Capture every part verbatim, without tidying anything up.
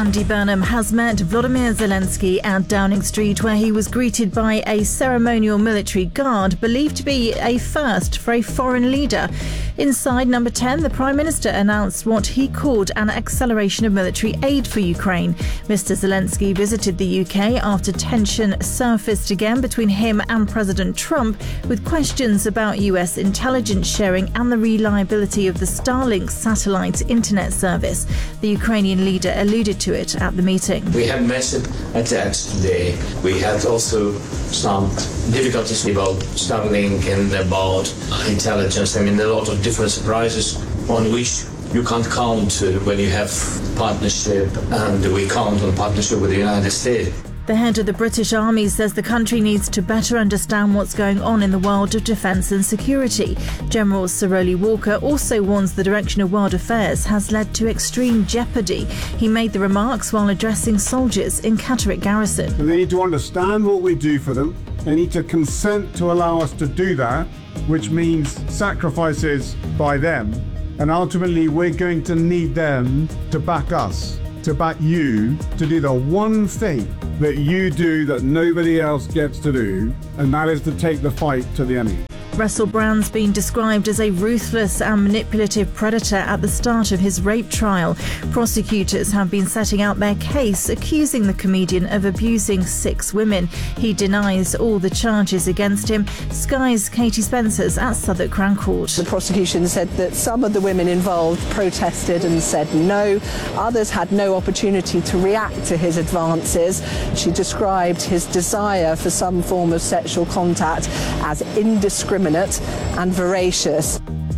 Andy Burnham has met Volodymyr Zelensky at Downing Street, where he was greeted by a ceremonial military guard, believed to be a first for a foreign leader. Inside Number ten, the Prime Minister announced what he called an acceleration of military aid for Ukraine. Mister Zelensky visited the U K after tension surfaced again between him and President Trump, with questions about U S intelligence sharing and the reliability of the Starlink satellite internet service. The Ukrainian leader alluded to it at the meeting. We have massive attacks today. We had also some difficulties about Starlink and about intelligence. I mean, a lot of different surprises on which you can't count when you have partnership, and we count on partnership with the United States. The head of the British Army says the country needs to better understand what's going on in the world of defence and security. General Sir Rowley Walker also warns the direction of world affairs has led to extreme jeopardy. He made the remarks while addressing soldiers in Catterick Garrison. They need to understand what we do for them. They need to consent to allow us to do that, which means sacrifices by them. And ultimately, we're going to need them to back us, to back you, to do the one thing that you do that nobody else gets to do, and that is to take the fight to the enemy. Russell Brand's been described as a ruthless and manipulative predator at the start of his rape trial. Prosecutors have been setting out their case, accusing the comedian of abusing six women. He denies all the charges against him. Sky's Katie Spencer's at Southwark Crown Court. The prosecution said that some of the women involved protested and said no. Others had no opportunity to react to his advances. She described his desire for some form of sexual contact as indiscriminate and voracious.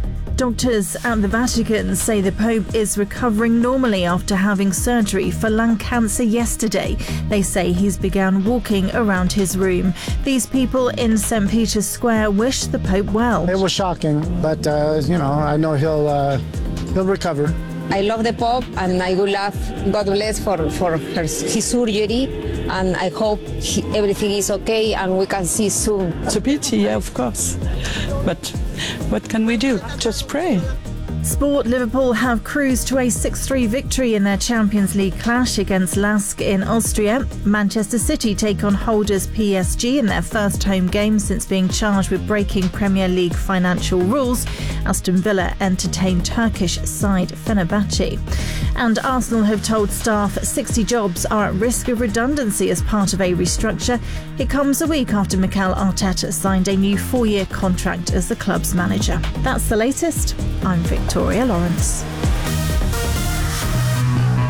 Doctors at the Vatican say the Pope is recovering normally after having surgery for lung cancer yesterday. They say he's begun walking around his room. These people in Saint Peter's Square wish the Pope well. It was shocking, but uh, you know, I know he'll uh, he'll recover. I love the Pope, and I would love God bless for, for her, his surgery, and I hope he, everything is okay and we can see soon. It's a pity, yeah, of course. But what can we do? Just pray. Sport. Liverpool have cruised to a six three victory in their Champions League clash against Lask in Austria. Manchester City take on holders P S G in their first home game since being charged with breaking Premier League financial rules. Aston Villa entertain Turkish side Fenerbahce. And Arsenal have told staff sixty jobs are at risk of redundancy as part of a restructure. It comes a week after Mikel Arteta signed a new four-year contract as the club's manager. That's the latest. I'm Victoria Lawrence.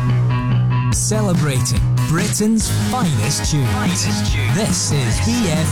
Celebrating Britain's finest tunes. Finest tunes. This is B F